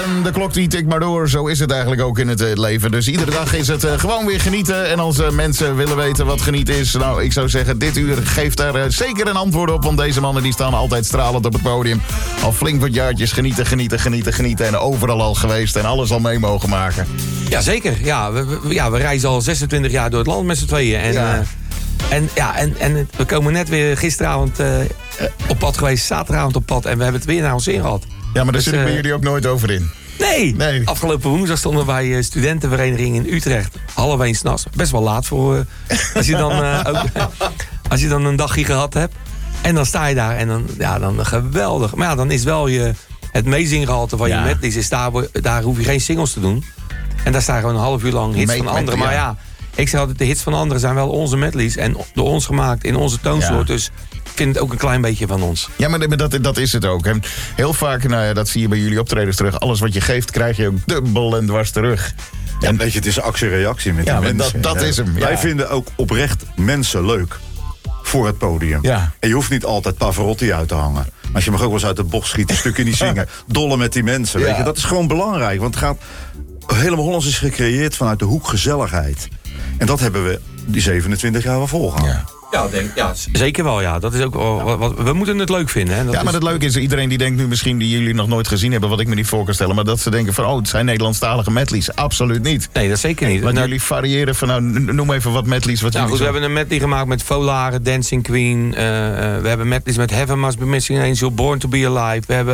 En de klok die tikt maar door, zo is het eigenlijk ook in het leven. Dus iedere dag is het gewoon weer genieten. En als mensen willen weten wat genieten is, nou, ik zou zeggen, dit uur geeft daar zeker een antwoord op. Want deze mannen die staan altijd stralend op het podium. Al flink wat jaartjes genieten. En overal al geweest en alles al mee mogen maken. Ja, zeker. Ja, we reizen al 26 jaar door het land met z'n tweeën. En we komen net weer gisteravond op pad geweest, zaterdagavond op pad. En we hebben het weer naar ons zin gehad. Ja, maar daar zitten bij jullie ook nooit over in. Nee. Afgelopen woensdag stonden we bij studentenvereniging in Utrecht. 1:30 s'nachts. Best wel laat voor als je dan een dagje gehad hebt. En dan sta je daar en dan geweldig. Maar ja, dan is wel het meezinggehalte van je medleys is daar hoef je geen singles te doen. En daar staan gewoon een half uur lang hits van anderen. Maar ja, ik zeg altijd, de hits van anderen zijn wel onze medleys. En door ons gemaakt, in onze toonsoort. Dus ik vind het ook een klein beetje van ons. Ja, maar dat is het ook. En heel vaak, dat zie je bij jullie optredens terug. Alles wat je geeft, krijg je ook dubbel en dwars terug. Ja, weet je, het is actie-reactie met die mensen. Dat is hem. Ja. Wij vinden ook oprecht mensen leuk voor het podium. Ja. En je hoeft niet altijd Pavarotti uit te hangen. Maar je mag ook wel eens uit de bocht schieten, stukken niet zingen. Dollen met die mensen, weet je. Dat is gewoon belangrijk. Want het gaat... Helemaal Hollands is gecreëerd vanuit de hoek gezelligheid. En dat hebben we die 27 jaar wel volgehouden. Ja, zeker wel, ja. Dat is ook we moeten het leuk vinden. Hè? Maar het leuke is, iedereen die denkt nu misschien die jullie nog nooit gezien hebben, wat ik me niet voor kan stellen, maar dat ze denken van, het zijn Nederlandstalige medleys. Absoluut niet. Nee, dat zeker niet. Want jullie variëren van, noem even wat medleys. Wat we hebben een medley gemaakt met Volare, Dancing Queen. We hebben medleys met Heaven Must Be Missing an Angel, Born to Be Alive. We hebben